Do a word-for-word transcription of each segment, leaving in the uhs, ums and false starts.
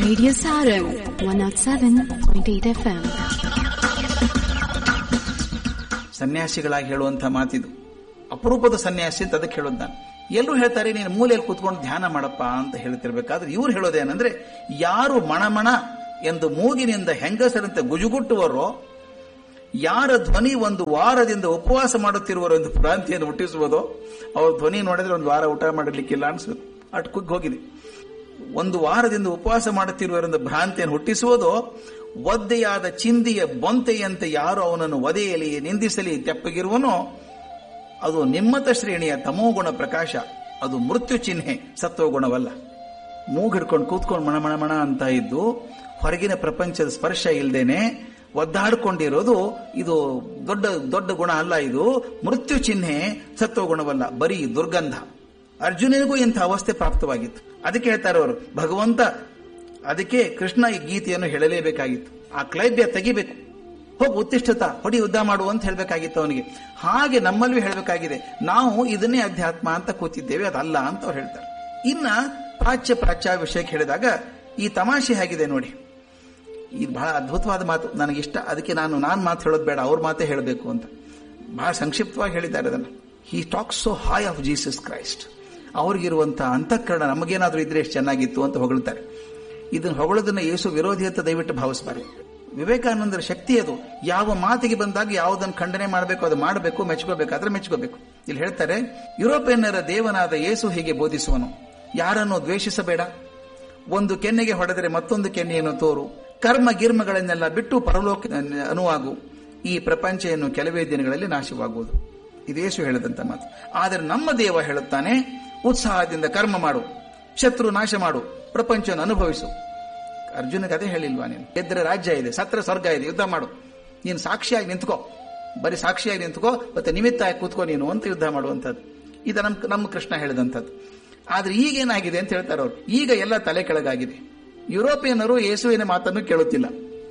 Radio Sarang, one oh seven point eight F M. ಸನ್ಯಾಸಿಗಳಾಗಿ ಹೇಳುವಂಥ ಮಾತಿದು, ಅಪರೂಪದ ಸನ್ಯಾಸಿ ಅಂತ ಅದಕ್ಕೆ ಹೇಳೋದು ನಾನು. ಎಲ್ಲರೂ ಹೇಳ್ತಾರೆ ನೀನು ಮೂಲೆಯಲ್ಲಿ ಕೂತ್ಕೊಂಡು ಧ್ಯಾನ ಮಾಡಪ್ಪ ಅಂತ ಹೇಳ್ತಿರ್ಬೇಕಾದ್ರೆ ಇವ್ರು ಹೇಳೋದೇನಂದ್ರೆ, ಯಾರು ಮಣಮಣ ಎಂದು ಮೂಗಿನಿಂದ ಹೆಂಗಸರಂತೆ ಗುಜುಗುಟ್ಟುವರೋ, ಯಾರ ಧ್ವನಿ ಒಂದು ವಾರದಿಂದ ಉಪವಾಸ ಮಾಡುತ್ತಿರುವರೋ ಎಂದು ಭ್ರಾಂತಿಯನ್ನು ಹುಟ್ಟಿಸುವುದೋ, ಅವ್ರ ಧ್ವನಿ ನೋಡಿದ್ರೆ ಒಂದು ವಾರ ಊಟ ಮಾಡಲಿಕ್ಕಿಲ್ಲ ಅನ್ಸುತ್ತೆ, ಅಟ್ ಕುಗ್ಗಿ ಹೋಗಿದೆ. ಒಂದು ವಾರದಿಂದ ಉಪವಾಸ ಮಾಡುತ್ತಿರುವರೆಂದು ಭ್ರಾಂತಿಯನ್ನು ಹುಟ್ಟಿಸುವುದೋ, ಒದ್ದೆಯಾದ ಚಿಂದಿಯ ಬೊಂತೆಯಂತೆ ಯಾರು ಅವನನ್ನು ಒದೆಯಲಿ ನಿಂದಿಸಲಿ ತೆಪ್ಪಗಿರುವನೋ, ಅದು ನಿಮ್ಮತ ಶ್ರೇಣಿಯ ತಮೋಗುಣ ಪ್ರಕಾಶ, ಅದು ಮೃತ್ಯು ಚಿಹ್ನೆ, ಸತ್ವಗುಣವಲ್ಲ. ಮೂಗಿಡ್ಕೊಂಡು ಕೂತ್ಕೊಂಡು ಮಣ ಮಣ ಮಣ ಅಂತ ಇದ್ದು ಹೊರಗಿನ ಪ್ರಪಂಚದ ಸ್ಪರ್ಶ ಇಲ್ದೇನೆ ಒದ್ದಾಡ್ಕೊಂಡಿರೋದು ಇದು ದೊಡ್ಡ ದೊಡ್ಡ ಗುಣ ಅಲ್ಲ, ಇದು ಮೃತ್ಯು ಚಿಹ್ನೆ, ಸತ್ವಗುಣವಲ್ಲ, ಬರೀ ದುರ್ಗಂಧ. ಅರ್ಜುನನಿಗೂ ಇಂಥ ಅವಸ್ಥೆ ಪ್ರಾಪ್ತವಾಗಿತ್ತು. ಅದಕ್ಕೆ ಹೇಳ್ತಾರೆ ಅವರು, ಭಗವಂತ ಅದಕ್ಕೆ ಕೃಷ್ಣ ಈ ಗೀತೆಯನ್ನು ಹೇಳಲೇಬೇಕಾಗಿತ್ತು. ಆ ಕ್ಲೈಬ್ಯ ತೆಗಿಬೇಕು, ಹೋಗಿ ಉತ್ತಿಷ್ಠತ ಹೊಡಿ ಯುದ್ಧ ಮಾಡು ಅಂತ ಹೇಳಬೇಕಾಗಿತ್ತು ಅವನಿಗೆ. ಹಾಗೆ ನಮ್ಮಲ್ಲೂ ಹೇಳಬೇಕಾಗಿದೆ, ನಾವು ಇದನ್ನೇ ಅಧ್ಯಾತ್ಮ ಅಂತ ಕೂತಿದ್ದೇವೆ, ಅದಲ್ಲ ಅಂತ ಅವ್ರು ಹೇಳ್ತಾರೆ. ಇನ್ನ ಪ್ರಾಚ್ಯ ಪ್ರಾಚ್ಯ ವಿಷಯಕ್ಕೆ ಹೇಳಿದಾಗ ಈ ತಮಾಷೆ ಹೇಗಿದೆ ನೋಡಿ, ಇದು ಬಹಳ ಅದ್ಭುತವಾದ ಮಾತು, ನನಗಿಷ್ಟ. ಅದಕ್ಕೆ ನಾನು ನಾನು ಮಾತು ಹೇಳೋದು ಬೇಡ, ಅವ್ರ ಮಾತೇ ಹೇಳಬೇಕು ಅಂತ ಬಹಳ ಸಂಕ್ಷಿಪ್ತವಾಗಿ ಹೇಳಿದ್ದಾರೆ ಅದನ್ನು. ಹಿ tax so high of Jesus Christ. ಅವ್ರಿಗಿರುವಂತಹ ಅಂತಃಕರಣ ನಮಗೇನಾದ್ರೂ ಇದ್ರೆ ಎಷ್ಟು ಚೆನ್ನಾಗಿತ್ತು ಅಂತ ಹೊಗಳ್ತಾರೆ. ಇದನ್ನು ಹೊಗಳೋದನ್ನ ಯೇಸು ವಿರೋಧಿ ಅಂತ ದಯವಿಟ್ಟು ಭಾವಿಸಬಾರದು. ವಿವೇಕಾನಂದರ ಶಕ್ತಿ ಅದು. ಯಾವ ಮಾತಿಗೆ ಬಂದಾಗ ಯಾವುದನ್ನು ಖಂಡನೆ ಮಾಡಬೇಕು ಅದು ಮಾಡಬೇಕು, ಮೆಚ್ಕೋಬೇಕಾದ್ರೆ ಮೆಚ್ಕೋಬೇಕು. ಇಲ್ಲಿ ಹೇಳ್ತಾರೆ, ಯುರೋಪಿಯನ್ನರ ದೇವನಾದ ಯೇಸು ಹೀಗೆ ಬೋಧಿಸುವನು, ಯಾರನ್ನು ದ್ವೇಷಿಸಬೇಡ, ಒಂದು ಕೆನ್ನೆಗೆ ಹೊಡೆದರೆ ಮತ್ತೊಂದು ಕೆನ್ನೆಯನ್ನು ತೋರು, ಕರ್ಮ ಗಿರ್ಮಗಳನ್ನೆಲ್ಲ ಬಿಟ್ಟು ಪರಲೋಕ ಅನುವಾಗು, ಈ ಪ್ರಪಂಚ ಇನ್ನು ಕೆಲವೇ ದಿನಗಳಲ್ಲಿ ನಾಶವಾಗುವುದು. ಇದೇಸು ಹೇಳಿದಂತ ಮಾತು. ಆದರೆ ನಮ್ಮ ದೇವ ಹೇಳುತ್ತಾನೆ, ಉತ್ಸಾಹದಿಂದ ಕರ್ಮ ಮಾಡು, ಶತ್ರು ನಾಶ ಮಾಡು, ಪ್ರಪಂಚವನ್ನು ಅನುಭವಿಸು. ಅರ್ಜುನಿಗೆ ಅದೇ ಹೇಳಿಲ್ವಾ ನೀನು? ಗೆದ್ದರೆ ರಾಜ್ಯ ಇದೆ, ಸತ್ರ ಸ್ವರ್ಗ ಇದೆ, ಯುದ್ಧ ಮಾಡು, ನೀನು ಸಾಕ್ಷಿಯಾಗಿ ನಿಂತ್ಕೋ, ಬರೀ ಸಾಕ್ಷಿಯಾಗಿ ನಿಂತ್ಕೋ, ಮತ್ತೆ ನಿಮಿತ್ತ ಆಗಿ ಕೂತ್ಕೋ ನೀನು ಅಂತ ಯುದ್ಧ ಮಾಡುವಂಥದ್ದು. ಇದು ನಮ್ ನಮ್ಮ ಕೃಷ್ಣ ಹೇಳಿದಂಥದ್ದು. ಆದ್ರೆ ಈಗೇನಾಗಿದೆ ಅಂತ ಹೇಳ್ತಾರೆ ಅವರು, ಈಗ ಎಲ್ಲ ತಲೆ ಕೆಳಗಾಗಿದೆ. ಯುರೋಪಿಯನ್ನರು ಯೇಸುವಿನ ಮಾತನ್ನು ಕೇಳುತ್ತಿಲ್ಲ.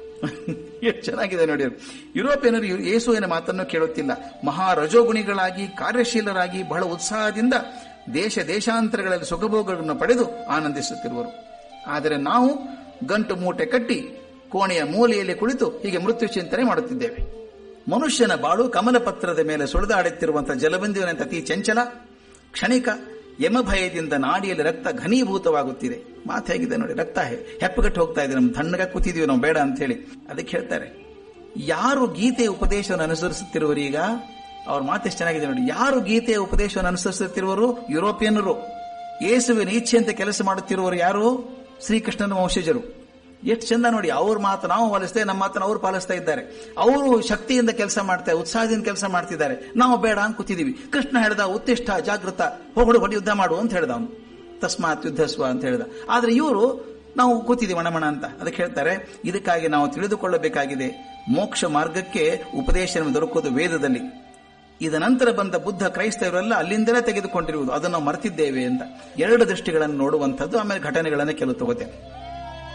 ಎಷ್ಟು ಚೆನ್ನಾಗಿದೆ ನೋಡಿ, ಯುರೋಪಿಯನ್ನರು ಯೇಸುವಿನ ಮಾತನ್ನು ಕೇಳುತ್ತಿಲ್ಲ. ಮಹಾ ರಜೋಗುಣಿಗಳಾಗಿ ಕಾರ್ಯಶೀಲರಾಗಿ ಬಹಳ ಉತ್ಸಾಹದಿಂದ ದೇಶ ದೇಶಾಂತರಗಳಲ್ಲಿ ಸುಖಭೋಗಗಳನ್ನು ಪಡೆದು ಆನಂದಿಸುತ್ತಿರುವರು. ಆದರೆ ನಾವು ಗಂಟು ಮೂಟೆ ಕಟ್ಟಿ ಕೋಣೆಯ ಮೂಲೆಯಲ್ಲಿ ಕುಳಿತು ಹೀಗೆ ಮೃತ್ಯು ಚಿಂತನೆ ಮಾಡುತ್ತಿದ್ದೇವೆ. ಮನುಷ್ಯನ ಬಾಳು ಕಮಲಪತ್ರದ ಮೇಲೆ ಸುಳಿದಾಡುತ್ತಿರುವಂತಹ ಜಲಬಿಂದುವಿನಂತೆ ಅತಿ ಚಂಚಲ, ಕ್ಷಣಿಕ, ಯಮಭಯದಿಂದ ನಾಡಿಯಲ್ಲಿ ರಕ್ತ ಘನೀಭೂತವಾಗುತ್ತಿದೆ. ಮಾತು ಹೇಗಿದೆ ನೋಡಿ, ರಕ್ತ ಹೆಪ್ಪಗಟ್ಟು ಹೋಗ್ತಾ ಇದೆ, ನಮ್ ತಣ್ಣಗ ಕೂತಿದೀವಿ ನಾವು ಬೇಡ ಅಂತ ಹೇಳಿ. ಅದಕ್ಕೆ ಹೇಳ್ತಾರೆ, ಯಾರು ಗೀತೆಯ ಉಪದೇಶವನ್ನು ಅನುಸರಿಸುತ್ತಿರುವರು, ಈಗ ಅವ್ರ ಮಾತೆಷ್ಟು ಚೆನ್ನಾಗಿದೆ ನೋಡಿ, ಯಾರು ಗೀತೆಯ ಉಪದೇಶವನ್ನು ಅನುಸರಿಸುತ್ತಿರುವರು? ಯುರೋಪಿಯನ್ನರು. ಯೇಸುವಿನ ಇಚ್ಛೆಯಂತೆ ಕೆಲಸ ಮಾಡುತ್ತಿರುವರು ಯಾರು? ಶ್ರೀಕೃಷ್ಣನ ವಂಶಜರು. ಎಷ್ಟು ಚಂದ ನೋಡಿ, ಅವ್ರ ಮಾತು ನಾವು ಪಾಲಿಸ್ತೇವೆ, ನಮ್ಮ ಮಾತನ್ನು ಅವ್ರು ಪಾಲಿಸ್ತಾ ಇದ್ದಾರೆ. ಅವರು ಶಕ್ತಿಯಿಂದ ಕೆಲಸ ಮಾಡ್ತಾರೆ, ಉತ್ಸಾಹದಿಂದ ಕೆಲಸ ಮಾಡ್ತಿದ್ದಾರೆ, ನಾವು ಬೇಡ ಅಂತ ಕೂತಿದೀವಿ. ಕೃಷ್ಣ ಹೇಳ್ದ, ಉತ್ತಿಷ್ಠ ಜಾಗೃತ, ಹೋಗಡು ಹೊಡಿ ಯುದ್ಧ ಮಾಡು ಅಂತ ಹೇಳ್ದ ಅವನು, ತಸ್ಮಾತ್ ಯುದ್ಧಸ್ವ ಅಂತ ಹೇಳ್ದ. ಆದ್ರೆ ಇವರು ನಾವು ಕೂತಿದ್ದೀವಿ ಮಣಮಣ ಅಂತ. ಅದಕ್ಕೆ ಹೇಳ್ತಾರೆ, ಇದಕ್ಕಾಗಿ ನಾವು ತಿಳಿದುಕೊಳ್ಳಬೇಕಾಗಿದೆ, ಮೋಕ್ಷ ಮಾರ್ಗಕ್ಕೆ ಉಪದೇಶ ದೊರಕುವುದು ವೇದದಲ್ಲಿ. ಇದ ನಂತರ ಬಂದ ಬುದ್ಧ ಕ್ರೈಸ್ತವರೆಲ್ಲ ಅಲ್ಲಿಂದಲೇ ತೆಗೆದುಕೊಂಡಿರುವುದು, ಅದನ್ನು ನಾವು ಮರೆತಿದ್ದೇವೆ ಅಂತ. ಎರಡು ದೃಷ್ಟಿಗಳನ್ನು ನೋಡುವಂಥದ್ದು, ಆಮೇಲೆ ಘಟನೆಗಳನ್ನು ಕೆಲವು ತಗೋತೇನೆ.